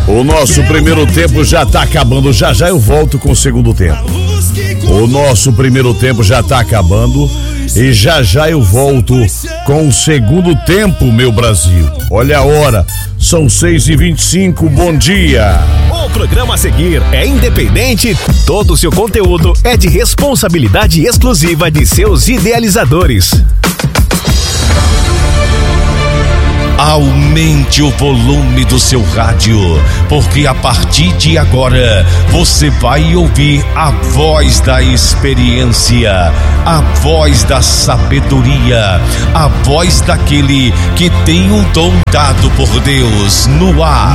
O nosso primeiro tempo já tá acabando. Já já eu volto com o segundo tempo. O nosso primeiro tempo já tá acabando. E já já eu volto com o segundo tempo, meu Brasil. Olha a hora, são 6h25, bom dia. O programa a seguir é independente, todo o seu conteúdo é de responsabilidade exclusiva de seus idealizadores. Aumente o volume do seu rádio, porque a partir de agora você vai ouvir a voz da experiência, a voz da sabedoria, a voz daquele que tem um dom dado por Deus. No ar,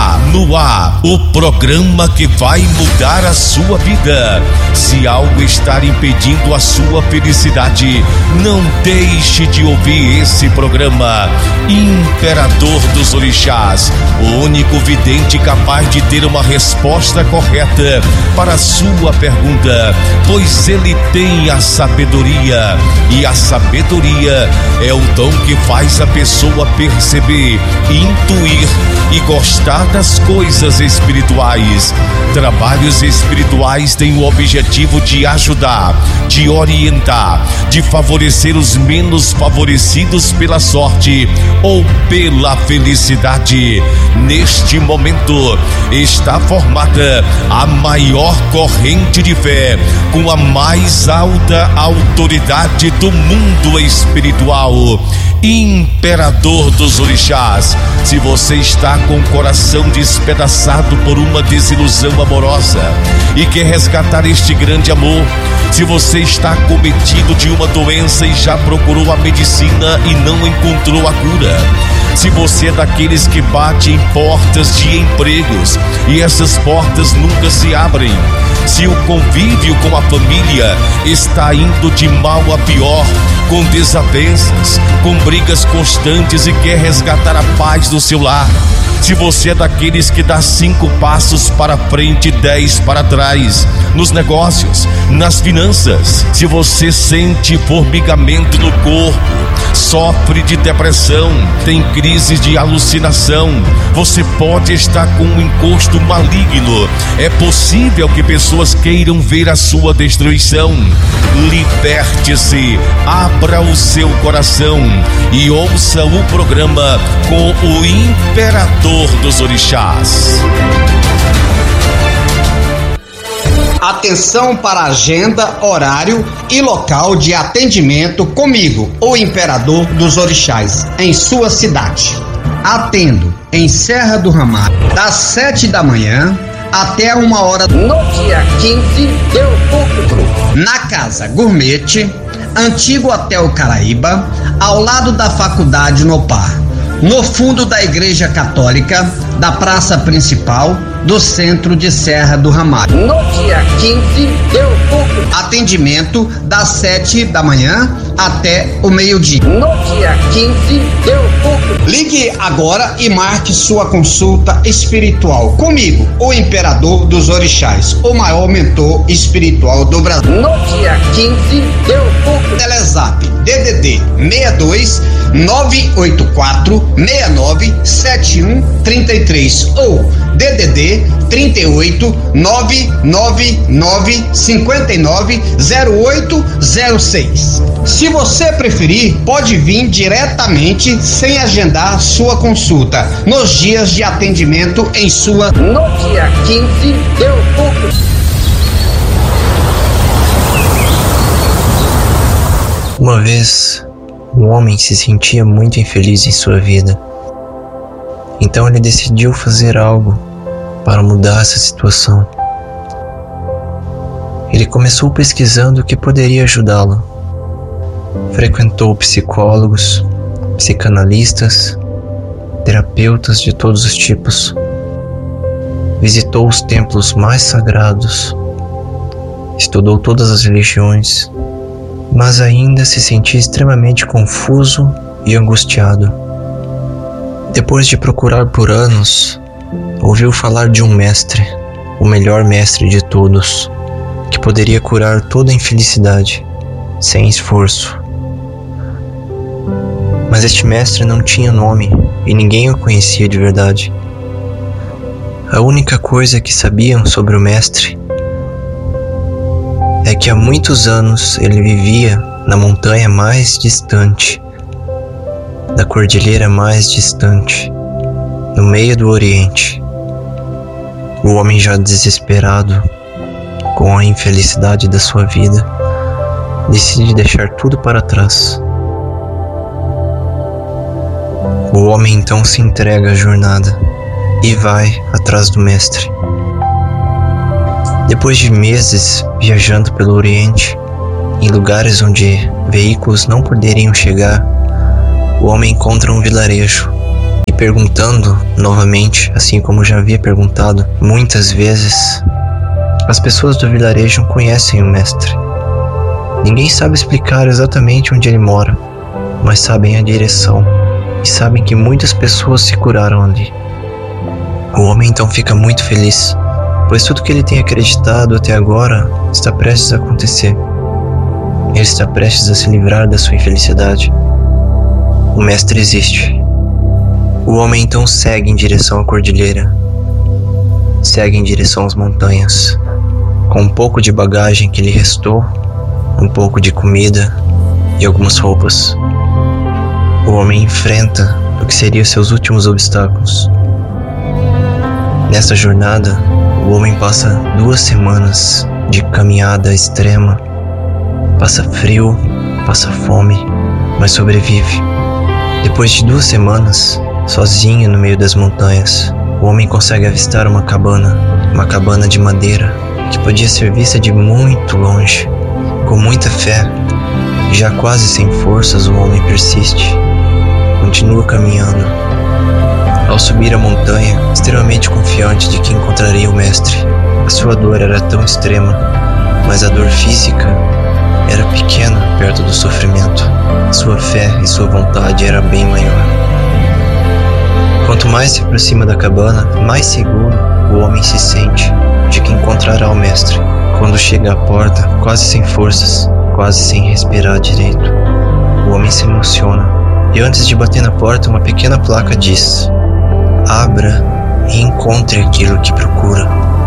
o programa que vai mudar a sua vida. Se algo estar impedindo a sua felicidade, não deixe de ouvir esse programa. Imperador dos Orixás, o único vidente capaz de ter uma resposta correta para a sua pergunta, pois ele tem a sabedoria, e a sabedoria é o dom que faz a pessoa perceber, intuir e gostar das coisas espirituais. Trabalhos espirituais têm o objetivo de ajudar, de orientar, de favorecer os menos favorecidos pela sorte ou pela felicidade. Neste momento está formada a maior corrente de fé, com a mais alta autoridade do mundo espiritual. Imperador dos Orixás, se você está com o coração despedaçado por uma desilusão amorosa e quer resgatar este grande amor, se você está cometido de uma doença e já procurou a medicina e não encontrou a cura, se você é daqueles que bate em portas de empregos e essas portas nunca se abrem, se o convívio com a família está indo de mal a pior, com desavenças, com brigas constantes e quer resgatar a paz do seu lar, se você é daqueles que dá 5 passos para frente e 10 para trás, nos negócios, nas finanças, se você sente formigamento no corpo, sofre de depressão, tem crises de alucinação, você pode estar com um encosto maligno, é possível que pessoas queiram ver a sua destruição. Liberte-se, abra o seu coração e ouça o programa com o Imperador dos Orixás. Atenção para a agenda, horário e local de atendimento comigo, o Imperador dos Orixás, em sua cidade. Atendo em Serra do Ramalho, das 7 da manhã até 1h no dia 15 de outubro, na Casa Gourmet, Antigo Hotel Caraíba, ao lado da Faculdade Nopar, no fundo da Igreja Católica, da Praça Principal do Centro de Serra do Ramalho, no dia 15 de outubro. Atendimento das 7 da manhã até o meio-dia, no dia 15 de outubro. Ligue agora e marque sua consulta espiritual comigo, o Imperador dos Orixás, o maior mentor espiritual do Brasil, no dia 15 de outubro. Telezap DDD 62 984 69 7133 ou DDD 38 999 59 0806. Se você preferir, pode vir diretamente sem agendar sua consulta nos dias de atendimento em sua no dia 15 de outubro. Uma vez, um homem se sentia muito infeliz em sua vida. Então ele decidiu fazer algo para mudar essa situação. Ele começou pesquisando o que poderia ajudá-lo. Frequentou psicólogos, psicanalistas, terapeutas de todos os tipos. Visitou os templos mais sagrados. Estudou todas as religiões, mas ainda se sentia extremamente confuso e angustiado. Depois de procurar por anos, ouviu falar de um mestre, o melhor mestre de todos, que poderia curar toda a infelicidade, sem esforço. Mas este mestre não tinha nome e ninguém o conhecia de verdade. A única coisa que sabiam sobre o mestre é que há muitos anos ele vivia na montanha mais distante, da cordilheira mais distante, no meio do Oriente. O homem, já desesperado com a infelicidade da sua vida, decide deixar tudo para trás. O homem então se entrega à jornada e vai atrás do mestre. Depois de meses viajando pelo Oriente, em lugares onde veículos não poderiam chegar, o homem encontra um vilarejo e, perguntando novamente, assim como já havia perguntado muitas vezes, as pessoas do vilarejo conhecem o mestre. Ninguém sabe explicar exatamente onde ele mora, mas sabem a direção e sabem que muitas pessoas se curaram ali. O homem então fica muito feliz, pois tudo que ele tem acreditado até agora está prestes a acontecer. Ele está prestes a se livrar da sua infelicidade. O mestre existe. O homem então segue em direção à cordilheira, segue em direção às montanhas, com um pouco de bagagem que lhe restou, um pouco de comida e algumas roupas. O homem enfrenta o que seriam seus últimos obstáculos. Nessa jornada, o homem passa 2 semanas de caminhada extrema, passa frio, passa fome, mas sobrevive. Depois de 2 semanas, sozinho no meio das montanhas, o homem consegue avistar uma cabana de madeira, que podia ser vista de muito longe. Com muita fé, já quase sem forças, o homem persiste, continua caminhando. Ao subir a montanha, extremamente confiante de que encontraria o mestre, a sua dor era tão extrema, mas a dor física era pequena perto do sofrimento. Sua fé e sua vontade era bem maior. Quanto mais se aproxima da cabana, mais seguro o homem se sente de que encontrará o mestre. Quando chega à porta, quase sem forças, quase sem respirar direito, o homem se emociona. E antes de bater na porta, uma pequena placa diz: abra e encontre aquilo que procura.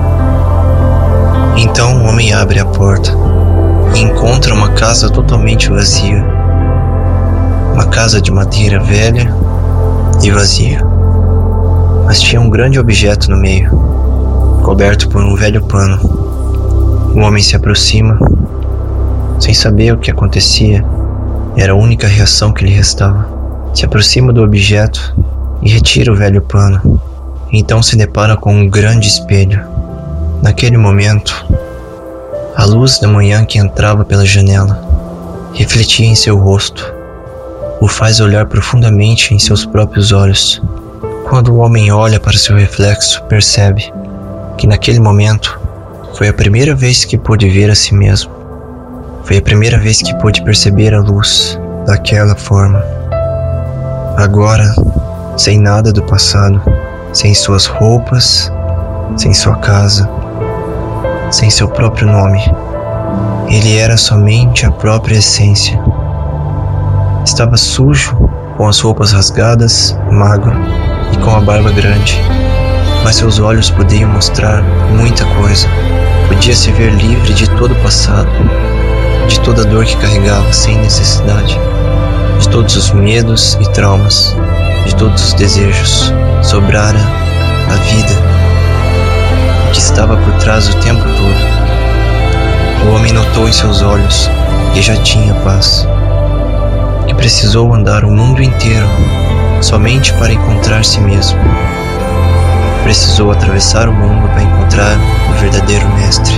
Então o homem abre a porta e encontra uma casa totalmente vazia. Uma casa de madeira velha e vazia. Mas tinha um grande objeto no meio, coberto por um velho pano. O homem se aproxima, sem saber o que acontecia. Era a única reação que lhe restava. Se aproxima do objeto e retira o velho pano. Então se depara com um grande espelho. Naquele momento, a luz da manhã que entrava pela janela refletia em seu rosto. O faz olhar profundamente em seus próprios olhos. Quando o homem olha para seu reflexo, percebe que naquele momento foi a primeira vez que pôde ver a si mesmo. Foi a primeira vez que pôde perceber a luz daquela forma. Agora, sem nada do passado, sem suas roupas, sem sua casa, sem seu próprio nome, ele era somente a própria essência. Estava sujo, com as roupas rasgadas, magro e com a barba grande, mas seus olhos podiam mostrar muita coisa. Podia-se ver livre de todo o passado, de toda a dor que carregava sem necessidade, de todos os medos e traumas, de todos os desejos. Sobrara a vida, o que estava por trás o tempo todo. O homem notou em seus olhos que já tinha paz, que precisou andar o mundo inteiro somente para encontrar si mesmo. Precisou atravessar o mundo para encontrar o verdadeiro mestre.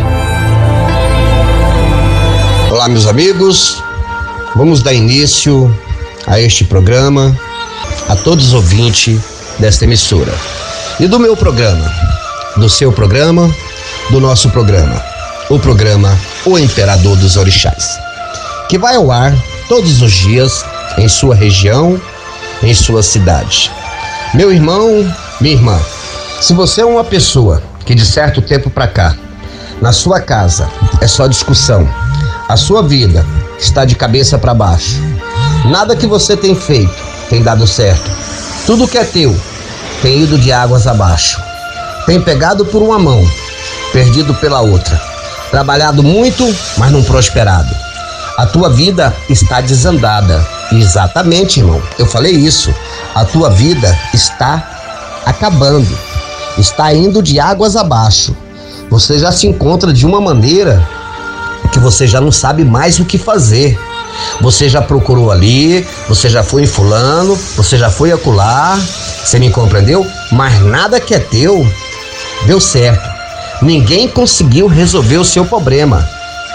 Olá, meus amigos, vamos dar início a este programa, a todos os ouvintes desta emissora e do meu programa, do seu programa, do nosso programa, o programa O Imperador dos Orixás, que vai ao ar todos os dias em sua região, em sua cidade. Meu irmão, minha irmã, se você é uma pessoa que de certo tempo para cá, na sua casa é só discussão, a sua vida está de cabeça para baixo, nada que você tem feito tem dado certo, tudo que é teu tem ido de águas abaixo, Tem pegado por uma mão, perdido pela outra. Trabalhado muito, mas não prosperado. A tua vida está desandada. Exatamente, irmão. Eu falei isso. A tua vida está acabando. Está indo de águas abaixo. Você já se encontra de uma maneira que você já não sabe mais o que fazer. Você já procurou ali, você já foi em fulano, você já foi acolá. Você me compreendeu? Mas nada que é teu deu certo. Ninguém conseguiu resolver o seu problema.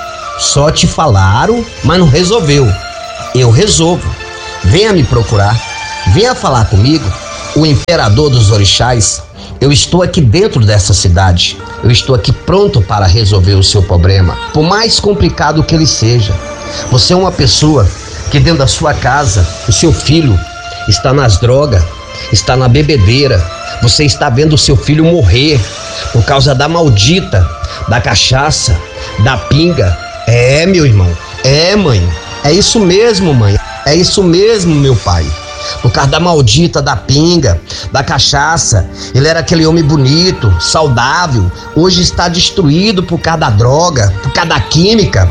Só te falaram, mas não resolveu. Eu resolvo. Venha me procurar. Venha falar comigo. O imperador dos orixás. Eu estou aqui dentro dessa cidade. Eu estou aqui pronto para resolver o seu problema. Por mais complicado que ele seja. Você é uma pessoa que dentro da sua casa, o seu filho está nas drogas, está na bebedeira. Você está vendo o seu filho morrer por causa da maldita, da cachaça, da pinga. É, meu irmão. É, mãe. É isso mesmo, mãe. É isso mesmo, meu pai. Por causa da maldita, da pinga, da cachaça. Ele era aquele homem bonito, saudável. Hoje está destruído por causa da droga, por causa da química.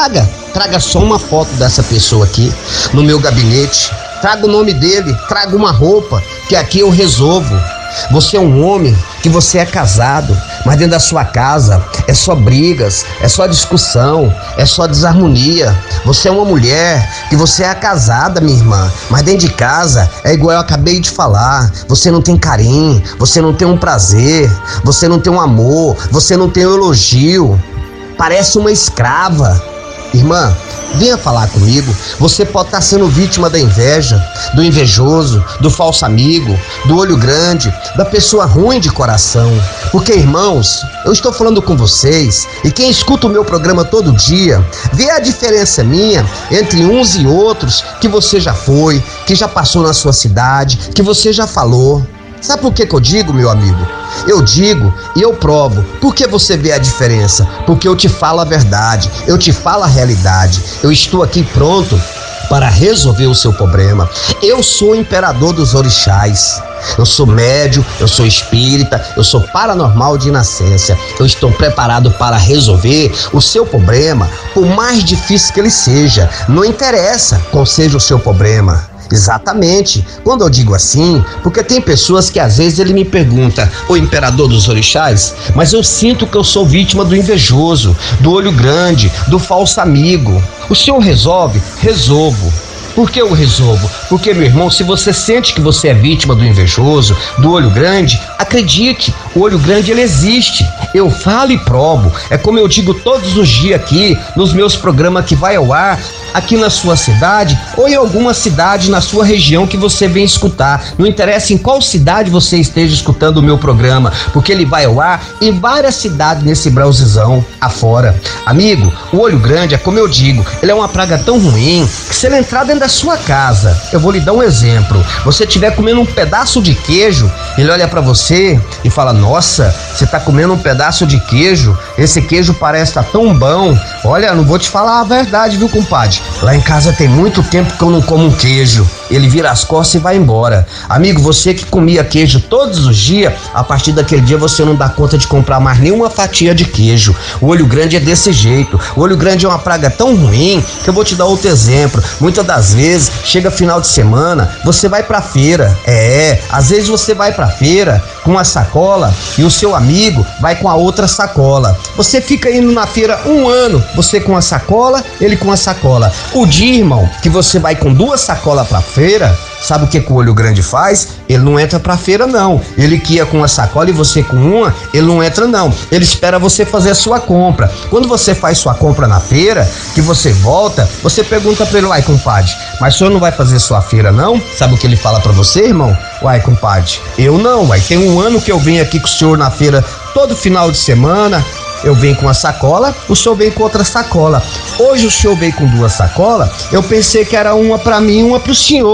Traga só uma foto dessa pessoa aqui no meu gabinete. Traga o nome dele, traga uma roupa, que aqui eu resolvo. Você é um homem que você é casado, mas dentro da sua casa é só brigas, é só discussão, é só desarmonia. Você é uma mulher que você é casada, minha irmã, mas dentro de casa é igual eu acabei de falar. Você não tem carinho, você não tem um prazer, você não tem um amor, você não tem um elogio. Parece uma escrava. Irmã, venha falar comigo. Você pode estar sendo vítima da inveja, do invejoso, do falso amigo, do olho grande, da pessoa ruim de coração. Porque, irmãos, eu estou falando com vocês, e quem escuta o meu programa todo dia, vê a diferença minha entre uns e outros que você já foi, que já passou na sua cidade, que você já falou. Sabe por que eu digo, meu amigo? Eu digo e eu provo. Por que você vê a diferença? Porque eu te falo a verdade, eu te falo a realidade. Eu estou aqui pronto para resolver o seu problema. Eu sou o imperador dos orixás. Eu sou médium, eu sou espírita, eu sou paranormal de nascença. Eu estou preparado para resolver o seu problema, por mais difícil que ele seja. Não interessa qual seja o seu problema. Exatamente, quando eu digo assim, porque tem pessoas que às vezes ele me pergunta: o imperador dos orixás, mas eu sinto que eu sou vítima do invejoso, do olho grande, do falso amigo. O senhor resolve? Resolvo. Por que eu resolvo? Porque, meu irmão, se você sente que você é vítima do invejoso, do olho grande, acredite, o olho grande ele existe. Eu falo e provo. É como eu digo todos os dias aqui, nos meus programas que vai ao ar, aqui na sua cidade ou em alguma cidade na sua região que você vem escutar. Não interessa em qual cidade você esteja escutando o meu programa, porque ele vai ao ar em várias cidades nesse Brasilzão afora. Amigo, o olho grande é como eu digo, ele é uma praga tão ruim que se ele entrar dentro da sua casa, eu vou lhe dar um exemplo, você estiver comendo um pedaço de queijo, ele olha pra você e fala: nossa, você tá comendo um pedaço de queijo, esse queijo parece estar tão bom. Olha, não vou te falar a verdade, viu, compadre? Lá em casa tem muito tempo que eu não como um queijo. Ele vira as costas e vai embora. Amigo, você que comia queijo todos os dias, a partir daquele dia você não dá conta de comprar mais nenhuma fatia de queijo. O olho grande é desse jeito. O olho grande é uma praga tão ruim que eu vou te dar outro exemplo. Muitas das vezes, chega final de semana, você vai pra feira. Às vezes você vai pra feira com uma sacola e o seu amigo vai com a outra sacola. Você fica indo na feira um ano, você com a sacola, ele com a sacola. O dia, irmão, que você vai com duas sacolas pra feira, sabe o que o olho grande faz? Ele não entra pra feira, não. Ele que ia com uma sacola e você com uma, ele não entra, não. Ele espera você fazer a sua compra. Quando você faz sua compra na feira, que você volta, você pergunta pra ele: uai, compadre, mas o senhor não vai fazer sua feira, não? Sabe o que ele fala pra você, irmão? Uai, compadre, eu não, uai. Tem um ano que eu venho aqui com o senhor na feira todo final de semana. Eu venho com uma sacola, o senhor vem com outra sacola. Hoje o senhor veio com duas sacolas, eu pensei que era uma pra mim e uma pro senhor.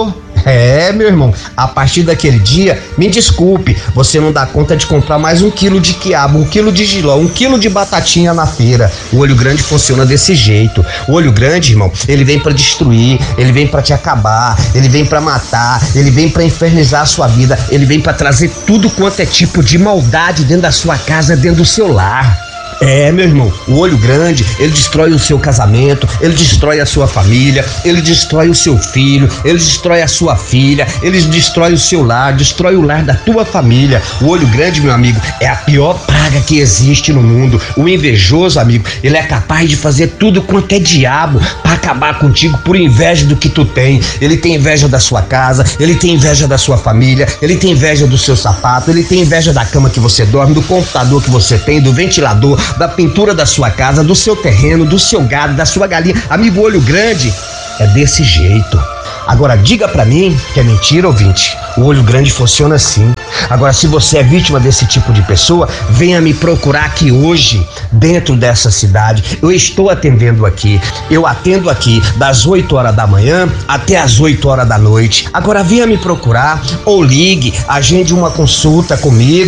Meu irmão, a partir daquele dia, me desculpe, você não dá conta de comprar mais 1 quilo de quiabo, 1 quilo de jiló, 1 quilo de batatinha na feira. O olho grande funciona desse jeito. O olho grande, irmão, ele vem pra destruir, ele vem pra te acabar, ele vem pra matar, ele vem pra infernizar a sua vida, ele vem pra trazer tudo quanto é tipo de maldade dentro da sua casa, dentro do seu lar. Meu irmão, o olho grande, ele destrói o seu casamento, ele destrói a sua família, ele destrói o seu filho, ele destrói a sua filha, ele destrói o seu lar, destrói o lar da tua família. O olho grande, meu amigo, é a pior praga que existe no mundo. O invejoso, amigo, ele é capaz de fazer tudo quanto é diabo pra acabar contigo por inveja do que tu tem. Ele tem inveja da sua casa, ele tem inveja da sua família, ele tem inveja do seu sapato, ele tem inveja da cama que você dorme, do computador que você tem, do ventilador, da pintura da sua casa, do seu terreno, do seu gado, da sua galinha. Amigo, olho grande é desse jeito. Agora diga pra mim que é mentira, ouvinte. O olho grande funciona assim. Agora, se você é vítima desse tipo de pessoa, venha me procurar aqui hoje, dentro dessa cidade. Eu estou atendendo aqui. Eu atendo aqui das 8 horas da manhã até as 8 horas da noite. Agora venha me procurar ou ligue, agende uma consulta comigo.